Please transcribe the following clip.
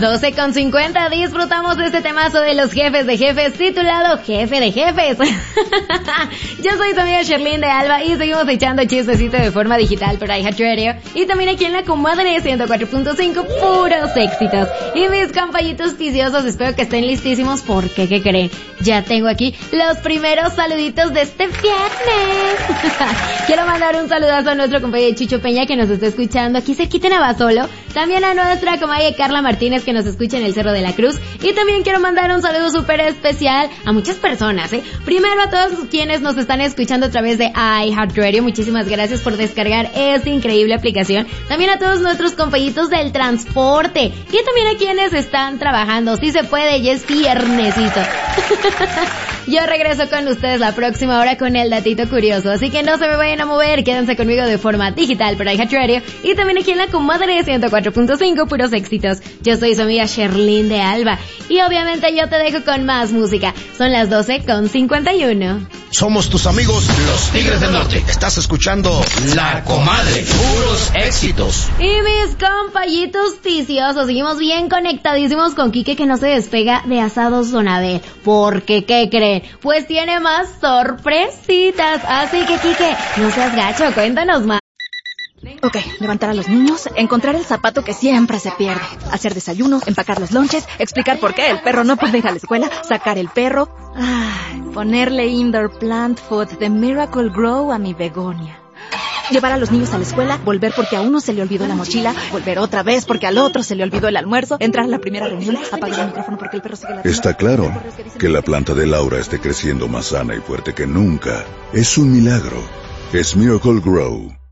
12:50, disfrutamos de este temazo de los jefes de jefes titulado Jefe de Jefes. Yo soy tu amiga Sherlyn de Alba y seguimos echando chistecito de forma digital por iHeartRadio y también aquí en la comadre 104.5, puros éxitos. Y mis compañitos ticiosos, espero que estén listísimos porque, ¿qué creen? Ya tengo aquí los primeros saluditos de este viernes. Quiero mandar un saludazo a nuestro compañero Chicho Peña que nos está escuchando aquí cerquita en Abasolo, también a nuestra comadre Carla Martínez que nos escucha en el Cerro de la Cruz y también quiero mandar un saludo súper especial a muchas personas, Primero a todos quienes nos están escuchando a través de iHeartRadio, muchísimas gracias por descargar esta increíble aplicación. También a todos nuestros compañitos del transporte y también a quienes están trabajando, si se puede, ya es viernesito. Yo regreso con ustedes la próxima hora con el datito curioso, así que no se me vayan a mover, quédense conmigo de forma digital por iHeartRadio y también aquí en la comadre 104.5, puros éxitos. Yo soy su amiga Sherlyn de Alba y obviamente yo te dejo con más música. Son las 12:51. Somos tus amigos los Tigres del Norte. Estás escuchando La Comadre, puros éxitos. Y mis compañitos ticiosos, seguimos bien conectadísimos con Quique que no se despega de Asados Donabel. Porque, ¿qué creen? Pues tiene más sorpresitas. Así que, Quique, no seas gacho, cuéntanos más. Ok, levantar a los niños, encontrar el zapato que siempre se pierde, hacer desayuno, empacar los lonches, explicar por qué el perro no puede ir a la escuela, sacar el perro, ponerle indoor plant food de Miracle Grow a mi begonia. Llevar a los niños a la escuela, volver porque a uno se le olvidó la mochila, volver otra vez porque al otro se le olvidó el almuerzo, entrar a la primera reunión, apagar el micrófono porque el perro sigue ladrando. Está claro que la planta de Laura esté creciendo más sana y fuerte que nunca. Es un milagro. Es Miracle Grow.